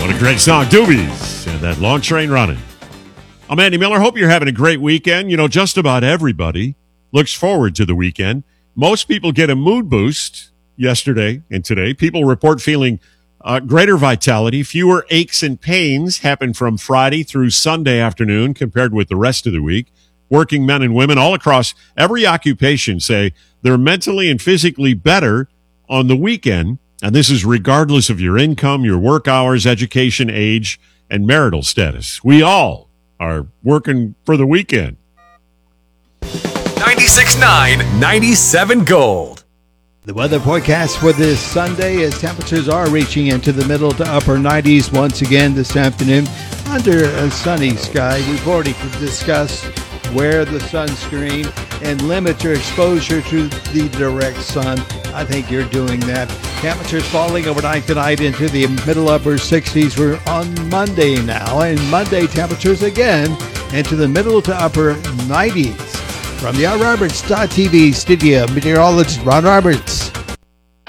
What a great song, Doobies, and that long train running. I'm Andy Miller. Hope you're having a great weekend. You know, just about everybody looks forward to the weekend. Most people get a mood boost yesterday and today. People report feeling greater vitality. Fewer aches and pains happen from Friday through Sunday afternoon compared with the rest of the week. Working men and women all across every occupation say they're mentally and physically better on the weekend. And this is regardless of your income, your work hours, education, age, and marital status. We all are working for the weekend. 96.9, 97 Gold. The weather forecast for this Sunday is temperatures are reaching into the middle to upper 90s once again this afternoon under a sunny sky. We've already discussed wear the sunscreen and limit your exposure to the direct sun. I think you're doing that. Temperatures falling overnight tonight into the middle upper 60s. We're on Monday now, and Monday temperatures again into the middle to upper 90s. From the RRoberts.tv studio, meteorologist Ron Roberts.